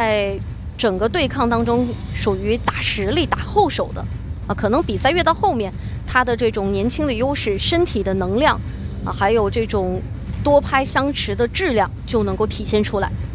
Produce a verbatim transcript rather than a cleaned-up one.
在整个对抗当中属于打实力、打后手的啊。可能比赛越到后面，他的这种年轻的优势、身体的能量啊，还有这种多拍相持的质量就能够体现出来。